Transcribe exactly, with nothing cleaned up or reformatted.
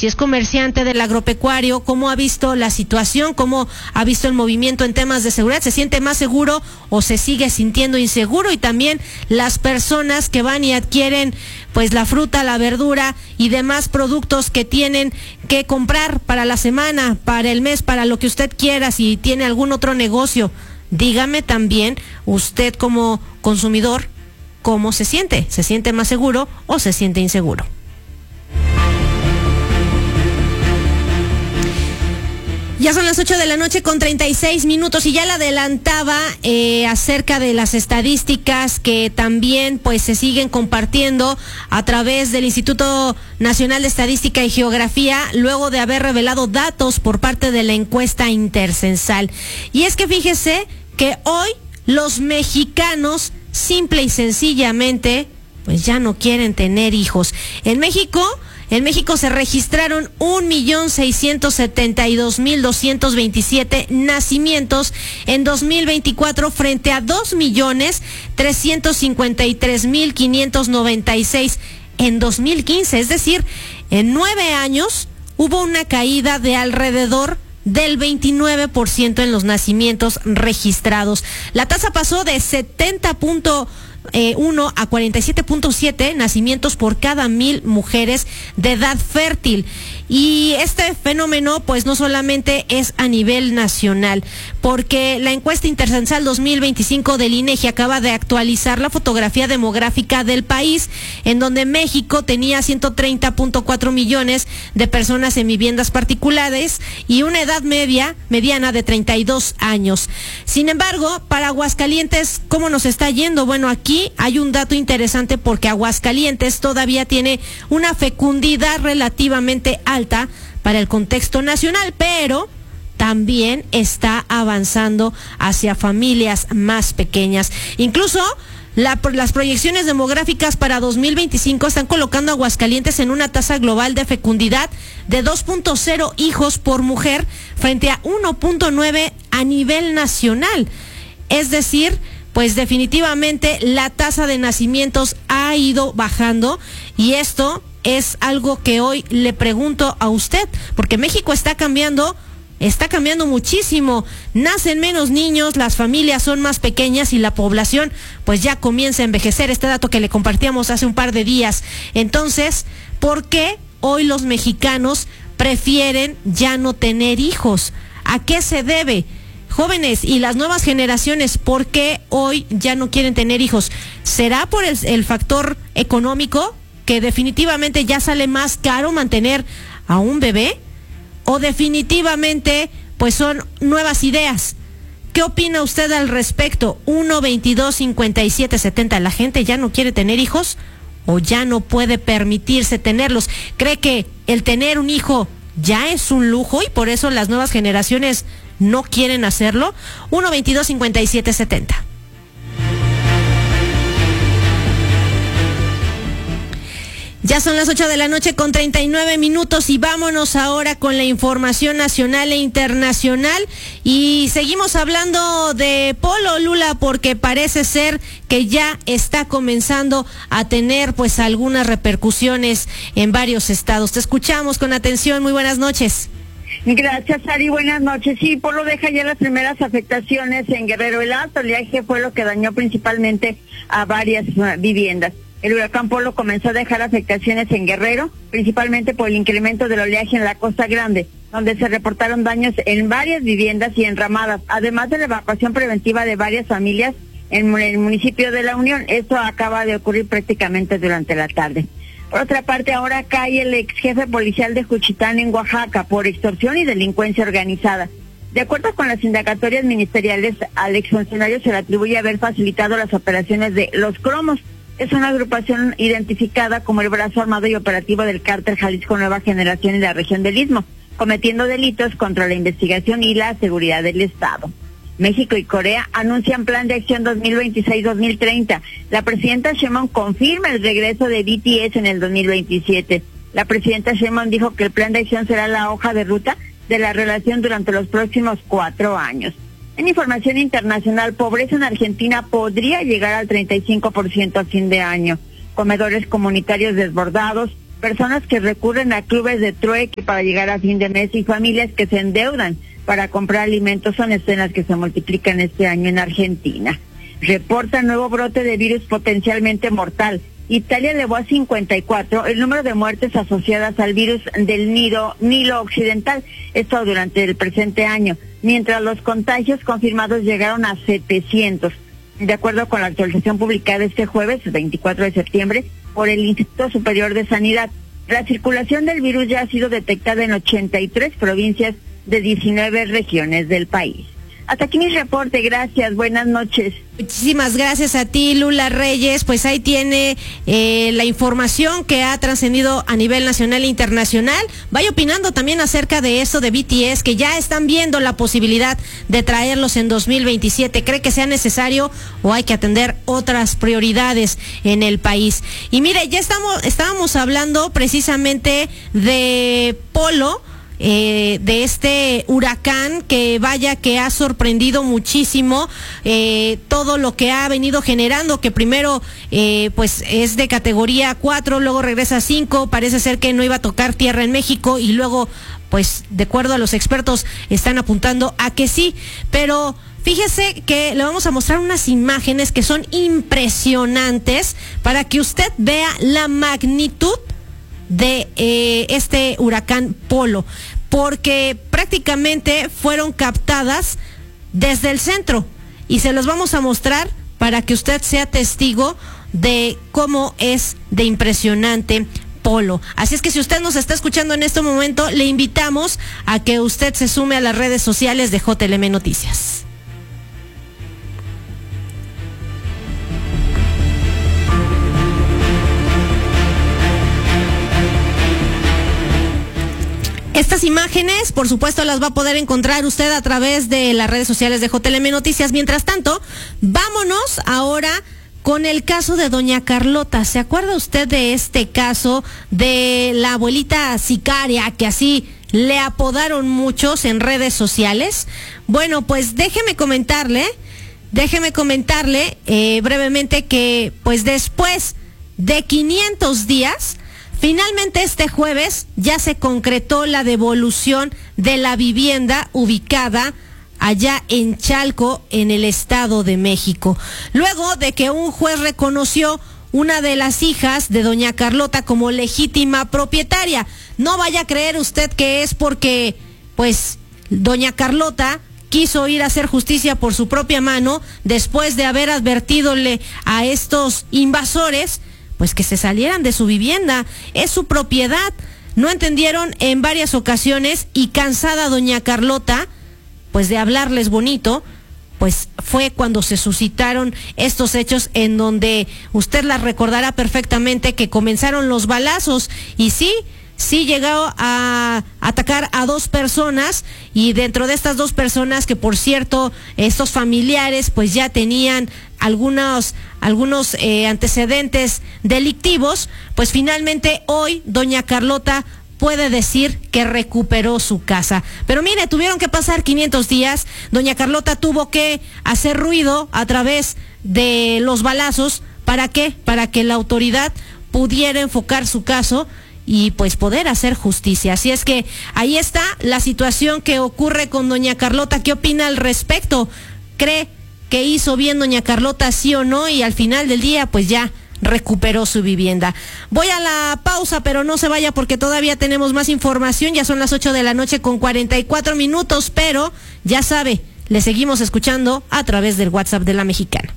si es comerciante del agropecuario, cómo ha visto la situación, cómo ha visto el movimiento en temas de seguridad, ¿se siente más seguro o se sigue sintiendo inseguro? Y también las personas que van y adquieren pues la fruta, la verdura y demás productos que tienen que comprar para la semana, para el mes, para lo que usted quiera, si tiene algún otro negocio. Dígame también, usted como consumidor, ¿cómo se siente? ¿Se siente más seguro o se siente inseguro? Ya son las ocho de la noche con treinta y seis minutos y ya le adelantaba eh, acerca de las estadísticas que también pues se siguen compartiendo a través del Instituto Nacional de Estadística y Geografía, luego de haber revelado datos por parte de la encuesta intercensal. Y es que fíjese que hoy los mexicanos simple y sencillamente pues ya no quieren tener hijos. En México... En México se registraron un millón seiscientos setenta y dos mil doscientos veintisiete nacimientos en dos mil veinticuatro frente a dos millones trescientos cincuenta y tres mil quinientos noventa y seis en dos mil quince. Es decir, en nueve años hubo una caída de alrededor del veintinueve por ciento en los nacimientos registrados. La tasa pasó de setenta punto uno a cuarenta y siete punto siete nacimientos por cada mil mujeres de edad fértil. Y este fenómeno pues no solamente es a nivel nacional, porque la encuesta intercensal dos mil veinticinco del INEGI acaba de actualizar la fotografía demográfica del país, en donde México tenía ciento treinta punto cuatro millones de personas en viviendas particulares y una edad media, mediana de treinta y dos años. Sin embargo, para Aguascalientes, ¿cómo nos está yendo? Bueno, aquí hay un dato interesante porque Aguascalientes todavía tiene una fecundidad relativamente alta para el contexto nacional, pero también está avanzando hacia familias más pequeñas. Incluso la, las proyecciones demográficas para dos mil veinticinco están colocando a Aguascalientes en una tasa global de fecundidad de dos punto cero hijos por mujer frente a uno punto nueve a nivel nacional. Es decir, pues definitivamente la tasa de nacimientos ha ido bajando, y esto es algo que hoy le pregunto a usted, porque México está cambiando, está cambiando muchísimo. Nacen menos niños, las familias son más pequeñas y la población pues ya comienza a envejecer. Este dato que le compartíamos hace un par de días. Entonces, ¿por qué hoy los mexicanos prefieren ya no tener hijos? ¿A qué se debe? Jóvenes y las nuevas generaciones, ¿por qué hoy ya no quieren tener hijos? ¿Será por el, el factor económico, que definitivamente ya sale más caro mantener a un bebé? ¿O definitivamente pues son nuevas ideas? ¿Qué opina usted al respecto? uno veintidós cincuenta y siete setenta. ¿La gente ya no quiere tener hijos o ya no puede permitirse tenerlos? ¿Cree que el tener un hijo ya es un lujo y por eso las nuevas generaciones no quieren hacerlo? uno veintidós cincuenta y siete setenta. Ya son las ocho de la noche con treinta y nueve minutos y vámonos ahora con la información nacional e internacional, y seguimos hablando de Polo, Lula, porque parece ser que ya está comenzando a tener pues algunas repercusiones en varios estados. Te escuchamos con atención, muy buenas noches. Gracias, Ari, buenas noches. Sí, Polo deja ya las primeras afectaciones en Guerrero. El alto oleaje fue lo que dañó principalmente a varias uh, viviendas. El huracán Polo comenzó a dejar afectaciones en Guerrero, principalmente por el incremento del oleaje en la Costa Grande, donde se reportaron daños en varias viviendas y enramadas, además de la evacuación preventiva de varias familias en el municipio de La Unión. Esto acaba de ocurrir prácticamente durante la tarde. Por otra parte, ahora cae el ex jefe policial de Juchitán en Oaxaca por extorsión y delincuencia organizada. De acuerdo con las indagatorias ministeriales, al exfuncionario se le atribuye haber facilitado las operaciones de Los Cromos. Es una agrupación identificada como el brazo armado y operativo del cártel Jalisco Nueva Generación en la región del Istmo, cometiendo delitos contra la investigación y la seguridad del Estado. México y Corea anuncian plan de acción dos mil veintiséis dos mil treinta. La presidenta Sheinbaum confirma el regreso de B T S en el dos mil veintisiete. La presidenta Sheinbaum dijo que el plan de acción será la hoja de ruta de la relación durante los próximos cuatro años. En información internacional, pobreza en Argentina podría llegar al treinta y cinco por ciento a fin de año. Comedores comunitarios desbordados, personas que recurren a clubes de trueque para llegar a fin de mes y familias que se endeudan para comprar alimentos son escenas que se multiplican este año en Argentina. Reporta nuevo brote de virus potencialmente mortal. Italia elevó a cincuenta y cuatro el número de muertes asociadas al virus del Nilo, Nilo Occidental, esto durante el presente año, mientras los contagios confirmados llegaron a setecientos. De acuerdo con la actualización publicada este jueves, veinticuatro de septiembre, por el Instituto Superior de Sanidad, la circulación del virus ya ha sido detectada en ochenta y tres provincias de diecinueve regiones del país. Hasta aquí mi reporte, gracias, buenas noches. Muchísimas gracias a ti, Lula Reyes. Pues ahí tiene eh, la información que ha trascendido a nivel nacional e internacional. Vaya opinando también acerca de esto de B T S, que ya están viendo la posibilidad de traerlos en dos mil veintisiete. ¿Cree que sea necesario o hay que atender otras prioridades en el país? Y mire, ya estamos, estábamos hablando precisamente de Polo, Eh, de este huracán que vaya que ha sorprendido muchísimo, eh, todo lo que ha venido generando, que primero eh, pues es de categoría cuatro, luego regresa a cinco, parece ser que no iba a tocar tierra en México y luego pues de acuerdo a los expertos están apuntando a que sí, pero fíjese que le vamos a mostrar unas imágenes que son impresionantes para que usted vea la magnitud de eh, este huracán Polo, porque prácticamente fueron captadas desde el centro y se los vamos a mostrar para que usted sea testigo de cómo es de impresionante Polo. Así es que si usted nos está escuchando en este momento, le invitamos a que usted se sume a las redes sociales de J L M Noticias. Estas imágenes, por supuesto, las va a poder encontrar usted a través de las redes sociales de J L M Noticias. Mientras tanto, vámonos ahora con el caso de doña Carlota. ¿Se acuerda usted de este caso de la abuelita sicaria, que así le apodaron muchos en redes sociales? Bueno, pues déjeme comentarle, déjeme comentarle eh, brevemente que pues después de quinientos días, finalmente este jueves ya se concretó la devolución de la vivienda ubicada allá en Chalco, en el Estado de México, luego de que un juez reconoció una de las hijas de doña Carlota como legítima propietaria. No vaya a creer usted que es porque, pues, doña Carlota quiso ir a hacer justicia por su propia mano después de haber advertidole a estos invasores pues que se salieran de su vivienda. Es su propiedad. No entendieron en varias ocasiones y cansada doña Carlota pues de hablarles bonito, pues fue cuando se suscitaron estos hechos en donde usted las recordará perfectamente que comenzaron los balazos y sí, sí llegó a atacar a dos personas y dentro de estas dos personas que por cierto estos familiares pues ya tenían algunos algunos eh, antecedentes delictivos, pues finalmente hoy doña Carlota puede decir que recuperó su casa. Pero mire, tuvieron que pasar quinientos días, doña Carlota tuvo que hacer ruido a través de los balazos, ¿para qué? Para que la autoridad pudiera enfocar su caso y pues poder hacer justicia. Así es que ahí está la situación que ocurre con doña Carlota. ¿Qué opina al respecto? ¿Cree que hizo bien doña Carlota, sí o no? Y al final del día pues ya recuperó su vivienda. Voy a la pausa, pero no se vaya porque todavía tenemos más información. Ya son las ocho de la noche con cuarenta y cuatro minutos, pero ya sabe, le seguimos escuchando a través del WhatsApp de La Mexicana.